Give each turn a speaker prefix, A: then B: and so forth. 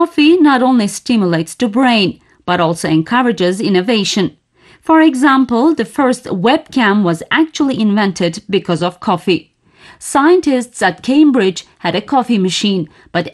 A: Coffee not only stimulates the brain, but also encourages innovation. For example, the first webcam was actually invented because of coffee. Scientists at Cambridge had a coffee machine, but